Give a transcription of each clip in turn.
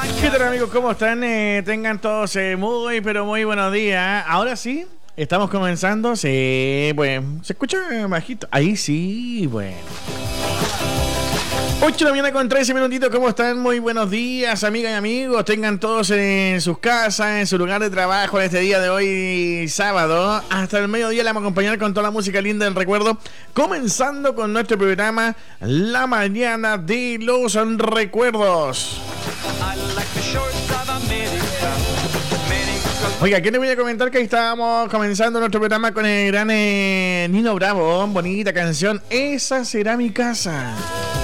¿Qué tal, amigos? ¿Cómo están? Tengan todos muy, pero muy buenos días. Ahora sí, estamos comenzando. Sí, bueno, se escucha bajito. Ahí sí, bueno. 8 de la mañana con 13 minutitos. ¿Cómo están? Muy buenos días, amigas y amigos. Tengan todos en sus casas, en su lugar de trabajo en este día de hoy, sábado. Hasta el mediodía le vamos a acompañar con toda la música linda del recuerdo. Comenzando con nuestro programa La Mañana de los Recuerdos. Oiga, ¿qué les voy a comentar? Que ahí estábamos comenzando nuestro programa con el gran Nino Bravo. Bonita canción. Esa será mi casa.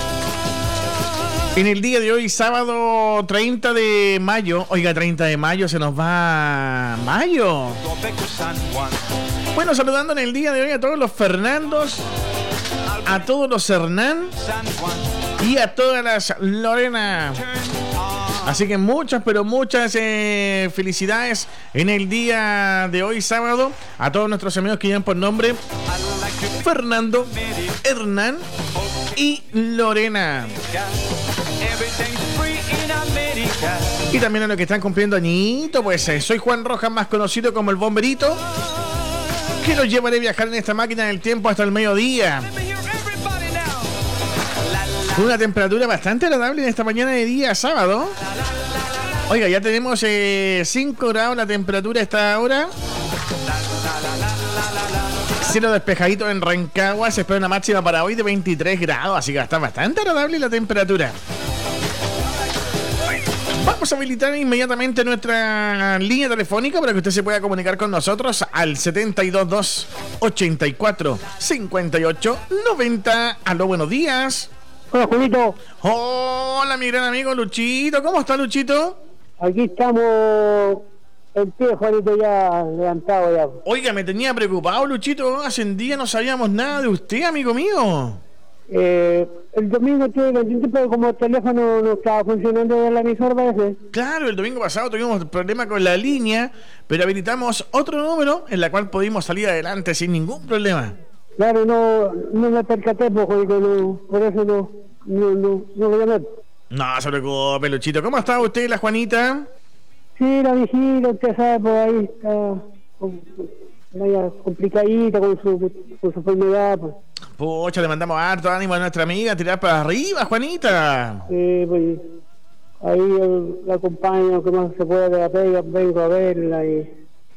En el día de hoy, sábado 30 de mayo. Oiga, 30 de mayo, se nos va mayo. Bueno, saludando en el día de hoy a todos los Fernandos, a todos los Hernán y a todas las Lorena. Así que muchas, pero muchas felicidades en el día de hoy, sábado, a todos nuestros amigos que llevan por nombre Fernando, Hernán y Lorena. Y también a los que están cumpliendo añito, pues soy Juan Rojas, más conocido como el Bomberito, que los llevaré a viajar en esta máquina del tiempo hasta el mediodía. Con una temperatura bastante agradable en esta mañana de día sábado. Oiga, ya tenemos 5 grados la temperatura a esta hora. Cielo despejadito en Rancagua. Se espera una máxima para hoy de 23 grados. Así que está bastante agradable la temperatura. Vamos a habilitar inmediatamente nuestra línea telefónica para que usted se pueda comunicar con nosotros al 722 84 58 90. Aló, buenos días. Hola, Juanito. Hola, mi gran amigo Luchito. ¿Cómo está, Luchito? Aquí estamos en pie, Juanito, ya levantado ya. Oiga, me tenía preocupado, Luchito. Hace un día no sabíamos nada de usted, amigo mío. El domingo tuve pero como el teléfono no estaba funcionando de la emisora, parece. Claro, el domingo pasado tuvimos problema con la línea, pero habilitamos otro número en la cual pudimos salir adelante sin ningún problema. Claro, no me percaté, pues, Juanito, no, por eso no lo llamé. No se preocupe, Luchito. ¿Cómo está usted, la Juanita? Sí, la viejita, usted sabe, pues ahí está vaya complicadita con su enfermedad, pues. Pucha, le mandamos harto ánimo a nuestra amiga, tirar para arriba, Juanita. Pues ahí la acompaño lo que más se puede de la pega, vengo a verla y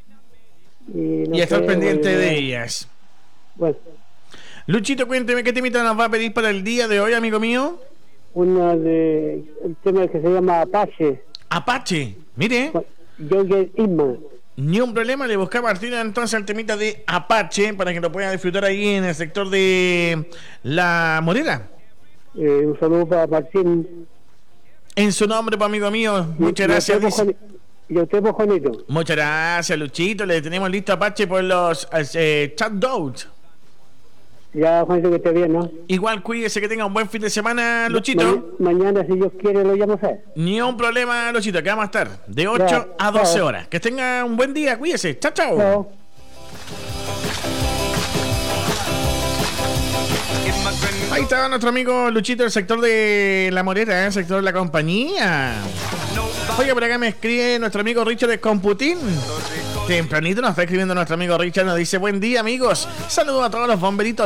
estar pendiente de ellas. Bueno. Luchito, cuénteme, ¿qué temita nos va a pedir para el día de hoy, amigo mío? El tema que se llama Apache. Apache, mire. Jorge Isma. Ni un problema, le buscaba Martina entonces el temita de Apache para que lo pueda disfrutar ahí en el sector de La Morera. Un saludo para Martín. En su nombre, pues, amigo mío, muchas gracias. Y a usted, Juanito. Muchas gracias, Luchito. Le tenemos listo Apache por los chat dogs. Ya, Juanito, que esté bien, ¿no? Igual, cuídese, que tenga un buen fin de semana, Luchito. Mañana, si Dios quiere, lo llamo a hacer. Ni un problema, Luchito, que vamos a estar de 8 a 12 horas. Que tenga un buen día, cuídese. Chao, chao. Chao. Ahí estaba nuestro amigo Luchito del sector de La Morera, el sector de la compañía. Oiga, por acá me escribe nuestro amigo Richard de Computín. Tempranito nos está escribiendo nuestro amigo Richard, nos dice: buen día, amigos. Saludos a todos los bomberitos